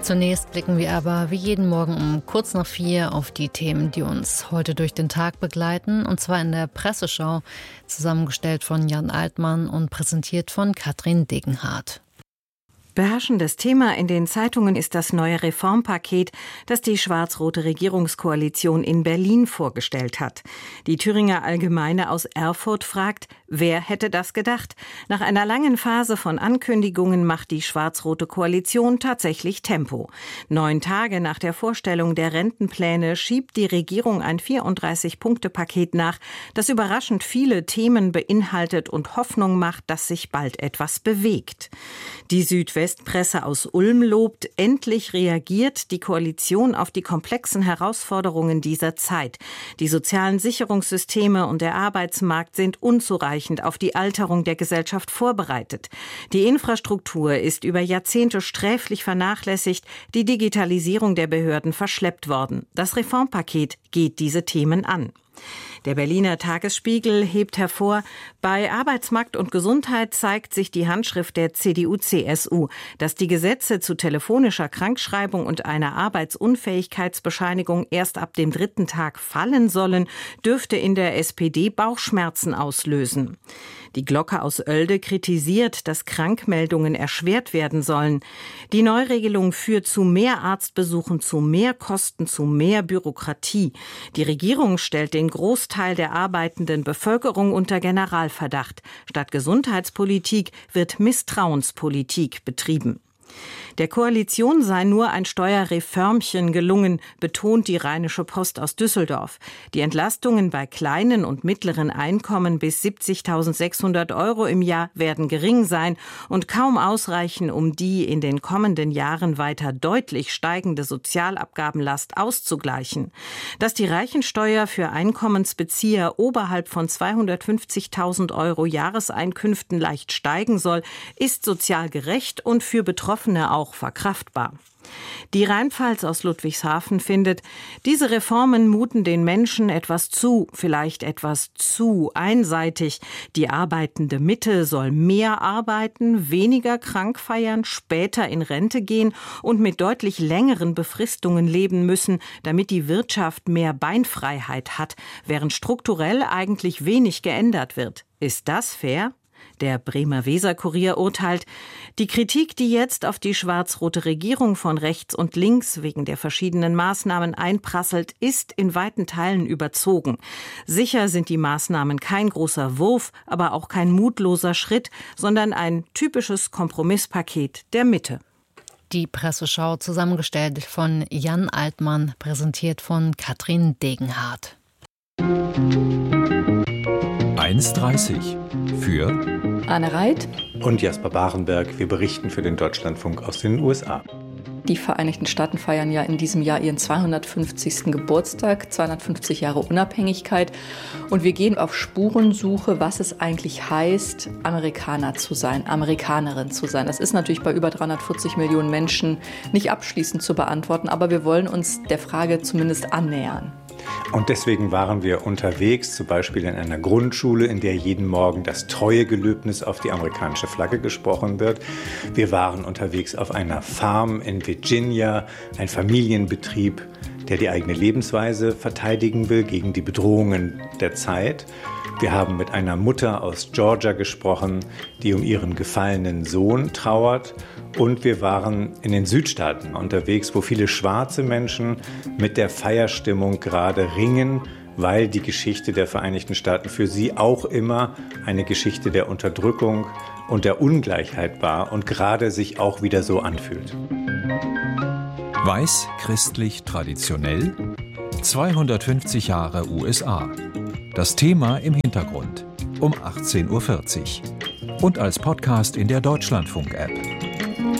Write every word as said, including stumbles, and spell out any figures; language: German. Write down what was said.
Zunächst blicken wir aber wie jeden Morgen um kurz nach vier auf die Themen, die uns heute durch den Tag begleiten, und zwar in der Presseschau, zusammengestellt von Jan Altmann und präsentiert von Katrin Degenhardt. Beherrschendes Thema in den Zeitungen ist das neue Reformpaket, das die schwarz-rote Regierungskoalition in Berlin vorgestellt hat. Die Thüringer Allgemeine aus Erfurt fragt, wer hätte das gedacht? Nach einer langen Phase von Ankündigungen macht die schwarz-rote Koalition tatsächlich Tempo. Neun Tage nach der Vorstellung der Rentenpläne schiebt die Regierung ein vierunddreißig-Punkte-Paket nach, das überraschend viele Themen beinhaltet und Hoffnung macht, dass sich bald etwas bewegt. Die Südwestpresse aus Ulm lobt, endlich reagiert die Koalition auf die komplexen Herausforderungen dieser Zeit. Die sozialen Sicherungssysteme und der Arbeitsmarkt sind unzureichend auf die Alterung der Gesellschaft vorbereitet. Die Infrastruktur ist über Jahrzehnte sträflich vernachlässigt, die Digitalisierung der Behörden verschleppt worden. Das Reformpaket geht diese Themen an. Der Berliner Tagesspiegel hebt hervor, bei Arbeitsmarkt und Gesundheit zeigt sich die Handschrift der C D U C S U. Dass die Gesetze zu telefonischer Krankschreibung und einer Arbeitsunfähigkeitsbescheinigung erst ab dem dritten Tag fallen sollen, dürfte in der S P D Bauchschmerzen auslösen. Die Glocke aus Oelde kritisiert, dass Krankmeldungen erschwert werden sollen. Die Neuregelung führt zu mehr Arztbesuchen, zu mehr Kosten, zu mehr Bürokratie. Die Regierung stellt den Großteil der arbeitenden Bevölkerung unter Generalverdacht. Statt Gesundheitspolitik wird Misstrauenspolitik betrieben. Der Koalition sei nur ein Steuerreformchen gelungen, betont die Rheinische Post aus Düsseldorf. Die Entlastungen bei kleinen und mittleren Einkommen bis siebzigtausendsechshundert Euro im Jahr werden gering sein und kaum ausreichen, um die in den kommenden Jahren weiter deutlich steigende Sozialabgabenlast auszugleichen. Dass die Reichensteuer für Einkommensbezieher oberhalb von zweihundertfünfzigtausend Euro Jahreseinkünften leicht steigen soll, ist sozial gerecht und für Betroffene auch verkraftbar. Die Rheinpfalz aus Ludwigshafen findet, diese Reformen muten den Menschen etwas zu, vielleicht etwas zu einseitig. Die arbeitende Mitte soll mehr arbeiten, weniger krank feiern, später in Rente gehen und mit deutlich längeren Befristungen leben müssen, damit die Wirtschaft mehr Beinfreiheit hat, während strukturell eigentlich wenig geändert wird. Ist das fair? Der Bremer Weser-Kurier urteilt, die Kritik, die jetzt auf die schwarz-rote Regierung von rechts und links wegen der verschiedenen Maßnahmen einprasselt, ist in weiten Teilen überzogen. Sicher sind die Maßnahmen kein großer Wurf, aber auch kein mutloser Schritt, sondern ein typisches Kompromisspaket der Mitte. Die Presseschau, zusammengestellt von Jan Altmann, präsentiert von Katrin Degenhardt. eins dreißig für Anne Reit und Jasper Barenberg. Wir berichten für den Deutschlandfunk aus den U S A. Die Vereinigten Staaten feiern ja in diesem Jahr ihren zweihundertfünfzigsten Geburtstag, zweihundertfünfzig Jahre Unabhängigkeit. Und wir gehen auf Spurensuche, was es eigentlich heißt, Amerikaner zu sein, Amerikanerin zu sein. Das ist natürlich bei über dreihundertvierzig Millionen Menschen nicht abschließend zu beantworten, aber wir wollen uns der Frage zumindest annähern. Und deswegen waren wir unterwegs, zum Beispiel in einer Grundschule, in der jeden Morgen das Treuegelöbnis auf die amerikanische Flagge gesprochen wird. Wir waren unterwegs auf einer Farm in Virginia, ein Familienbetrieb, der die eigene Lebensweise verteidigen will gegen die Bedrohungen der Zeit. Wir haben mit einer Mutter aus Georgia gesprochen, die um ihren gefallenen Sohn trauert. Und wir waren in den Südstaaten unterwegs, wo viele schwarze Menschen mit der Feierstimmung gerade ringen, weil die Geschichte der Vereinigten Staaten für sie auch immer eine Geschichte der Unterdrückung und der Ungleichheit war und gerade sich auch wieder so anfühlt. Weiß, christlich, traditionell? zweihundertfünfzig Jahre U S A. Das Thema im Hintergrund um achtzehn Uhr vierzig und als Podcast in der Deutschlandfunk-App.